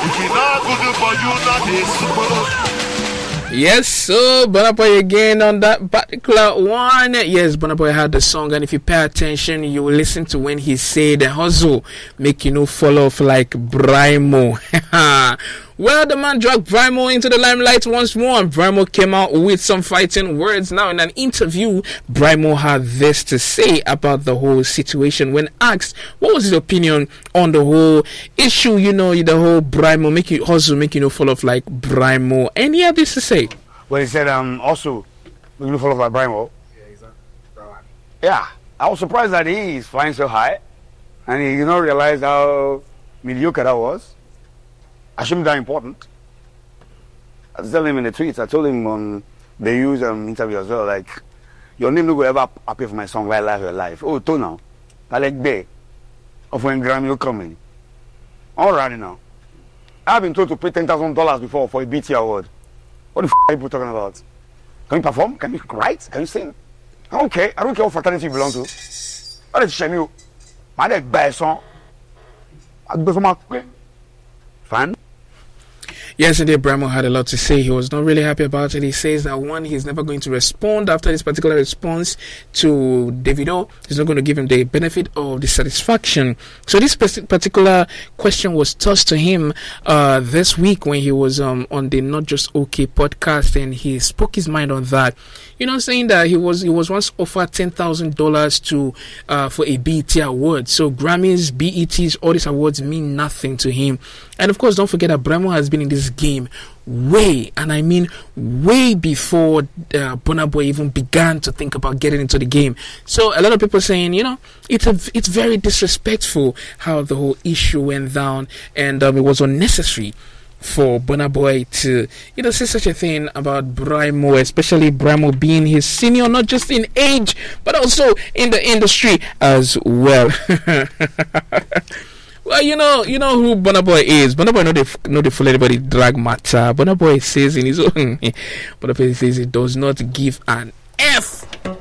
Yes, so Burna Boy again on that particular one. Yes, Burna Boy had the song, and if you pay attention, you will listen to when he said, "Hustle make you no fall off like Brymo." Well, the man dragged Brymo into the limelight once more, and Brymo came out with some fighting words. Now, in an interview, Brymo had this to say about the whole situation. When asked what was his opinion on the whole issue, you know, the whole Brymo make you hustle, make you no fall off like Brymo, and he had this to say. Well, he said, also, make you no fall off like Brymo. Yeah, exactly. Yeah, I was surprised that he is flying so high, and he did not realize how mediocre that was. I shouldn't be that important. I was telling him in the tweets, I told him on the use interview as well, like, your name no go ever appear for my song, Why Life Your Life. Oh, to now. I like day of when Grammy will come in. Alright now. I've been told to pay $10,000 before for a BT award. What the f are people talking about? Can you perform? Can you write? Can you sing? I don't care. I don't care what fraternity you belong to. What is shame you? My neck buy a song. I'll go for my fan. Yes, indeed, Brymo had a lot to say. He was not really happy about it. He says that one, he's never going to respond after this particular response to Davido. He's not going to give him the benefit of the satisfaction. So this particular question was tossed to him this week when he was on the Not Just Okay podcast, and he spoke his mind on that. You know, saying that he was once offered $10,000 to for a BET award. So Grammys, BETs, all these awards mean nothing to him. And of course, don't forget that Brymo has been in this game way, and I mean way before Burna Boy even began to think about getting into the game. So a lot of people saying, you know, it's very disrespectful how the whole issue went down, and it was unnecessary for Burna Boy to, you know, say such a thing about Brymo, especially Brymo being his senior, not just in age, but also in the industry as well. Well, you know who Burna Boy is. Burna Boy no they follow anybody drag matter. Burna Boy says in his own, Burna Boy says he does not give an F